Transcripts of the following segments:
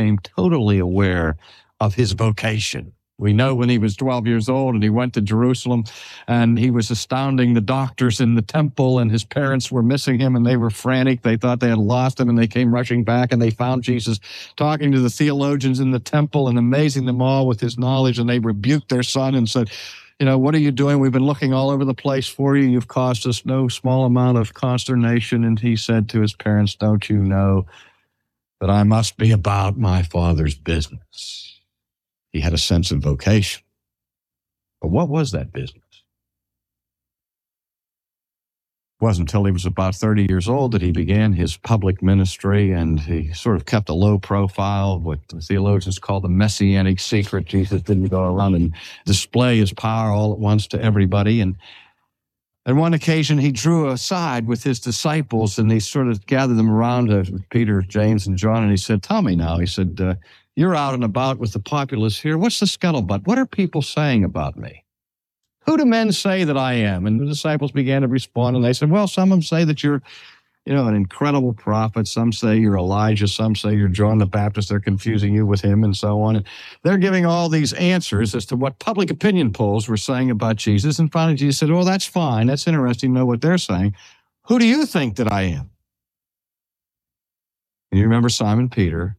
became totally aware of his vocation. We know when he was 12 years old and he went to Jerusalem and he was astounding the doctors in the temple, and his parents were missing him and they were frantic. They thought they had lost him, and they came rushing back and they found Jesus talking to the theologians in the temple and amazing them all with his knowledge. And they rebuked their son and said, what are you doing? We've been looking all over the place for you. You've caused us no small amount of consternation. And he said to his parents, don't you know that I must be about my Father's business? He had a sense of vocation. But what was that business? It wasn't until he was about 30 years old that he began his public ministry, and he sort of kept a low profile, what the theologians call the messianic secret. Jesus didn't go around and display his power all at once to everybody. And on one occasion, he drew aside with his disciples, and he sort of gathered them around, Peter, James, and John, and he said, tell me now, he said, you're out and about with the populace here. What's the scuttlebutt? What are people saying about me? Who do men say that I am? And the disciples began to respond, and they said, well, some of them say that you're, an incredible prophet. Some say you're Elijah. Some say you're John the Baptist. They're confusing you with him and so on. And they're giving all these answers as to what public opinion polls were saying about Jesus. And finally, Jesus said, oh, that's fine. That's interesting to know what they're saying. Who do you think that I am? And you remember Simon Peter,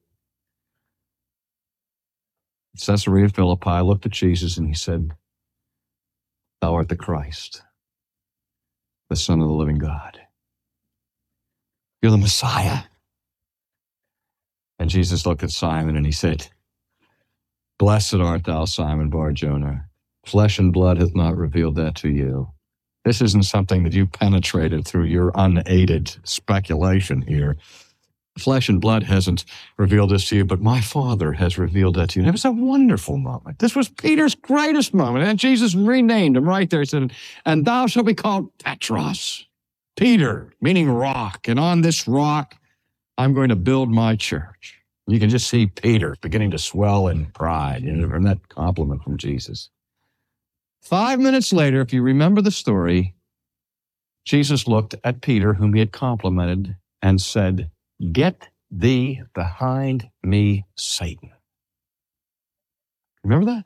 Caesarea Philippi, looked at Jesus and he said, thou art the Christ, the Son of the living God. You're the Messiah. And Jesus looked at Simon and he said, blessed art thou, Simon Bar-Jonah. Flesh and blood hath not revealed that to you. This isn't something that you penetrated through your unaided speculation here. Flesh and blood hasn't revealed this to you, but my Father has revealed that to you. And it was a wonderful moment. This was Peter's greatest moment. And Jesus renamed him right there. He said, and thou shalt be called Petros, Peter, meaning rock. And on this rock, I'm going to build my church. You can just see Peter beginning to swell in pride, from that compliment from Jesus. 5 minutes later, if you remember the story, Jesus looked at Peter, whom he had complimented, and said, get thee behind me, Satan. Remember that?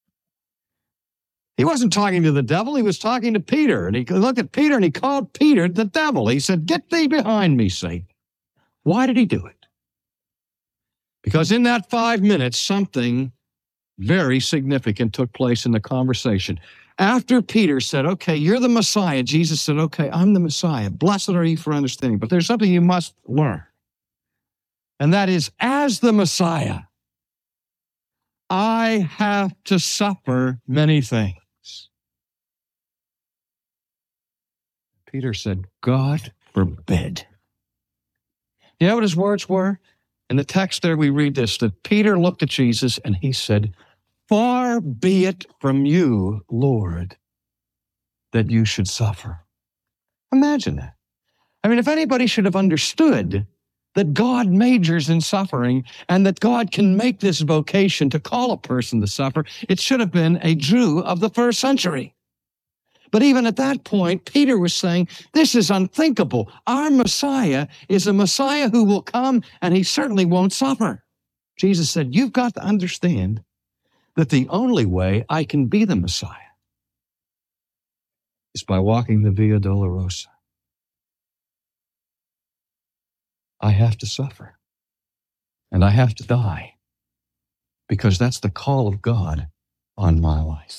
He wasn't talking to the devil. He was talking to Peter. And he looked at Peter and he called Peter the devil. He said, get thee behind me, Satan. Why did he do it? Because in that 5 minutes, something very significant took place in the conversation. After Peter said, okay, you're the Messiah, Jesus said, okay, I'm the Messiah. Blessed are you for understanding. But there's something you must learn. And that is, as the Messiah, I have to suffer many things. Peter said, God forbid. You know what his words were? In the text there we read this, that Peter looked at Jesus and he said, far be it from you, Lord, that you should suffer. Imagine that. I mean, if anybody should have understood that God majors in suffering and that God can make this vocation to call a person to suffer, it should have been a Jew of the first century. But even at that point, Peter was saying, this is unthinkable. Our Messiah is a Messiah who will come and he certainly won't suffer. Jesus said, you've got to understand that the only way I can be the Messiah is by walking the Via Dolorosa. I have to suffer, and I have to die, because that's the call of God on my life.